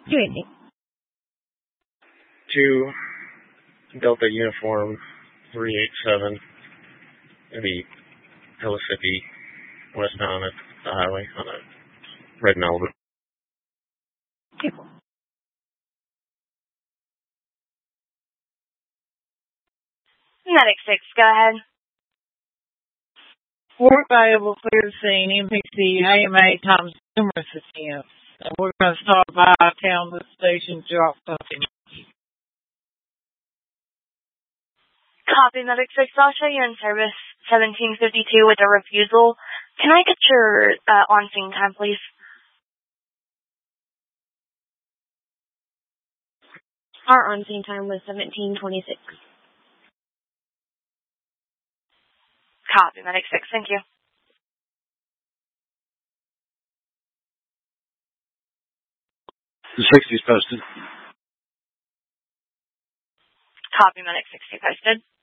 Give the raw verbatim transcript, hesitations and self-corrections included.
two eighty. Two Delta Uniform three eight seven. The Pellissippi, westbound at the highway on a red Malibu. Medic six, go ahead. Four valuable clear the scene, M P C, A M A times numerous attempts. And we're going to start by town with station drop something. Copy, Medic six. I'll show you in service seventeen fifty-two with a refusal. Can I get your uh, on-scene time, please? Our on-scene time was seventeen twenty-six. Copy, Medic six. Thank you. The sixty's posted. Copy, Medic sixty posted.